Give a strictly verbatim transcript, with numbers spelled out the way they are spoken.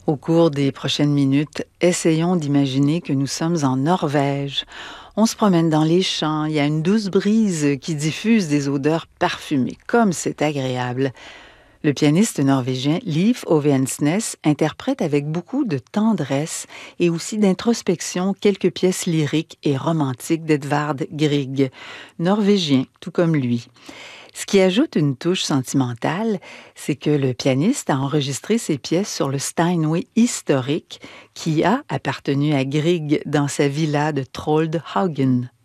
Au cours des prochaines minutes, essayons d'imaginer que nous sommes en Norvège. On se promène dans les champs, il y a une douce brise qui diffuse des odeurs parfumées, comme c'est agréable. Le pianiste norvégien Leif Ovensnes interprète avec beaucoup de tendresse et aussi d'introspection quelques pièces lyriques et romantiques d'Edvard Grieg, norvégien tout comme lui. Ce qui ajoute une touche sentimentale, c'est que le pianiste a enregistré ses pièces sur le Steinway historique qui a appartenu à Grieg dans sa villa de Troldhaugen.